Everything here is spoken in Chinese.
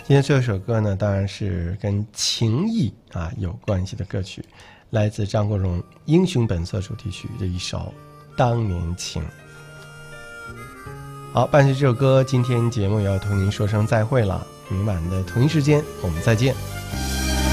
今天最后一首歌呢，当然是跟情谊有关系的歌曲，来自张国荣《英雄本色》主题曲的一首《当年情》。好，伴随这首歌，今天节目也要同您说声再会了。明晚的同一时间，我们再见。